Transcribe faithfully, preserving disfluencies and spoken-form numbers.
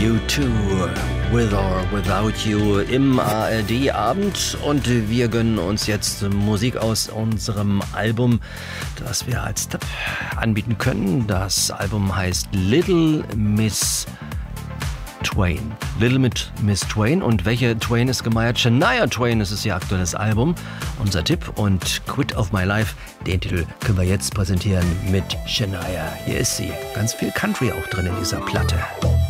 U zwei, With or Without You im A R D-Abend. Und wir gönnen uns jetzt Musik aus unserem Album, das wir als Tipp anbieten können. Das Album heißt Little Miss Twain. Little Miss Twain. Und welche Twain ist gemeint? Shania Twain ist es ihr aktuelles Album. Unser Tipp. Und Quit of My Life, den Titel können wir jetzt präsentieren mit Shania. Hier ist sie. Ganz viel Country auch drin in dieser Platte.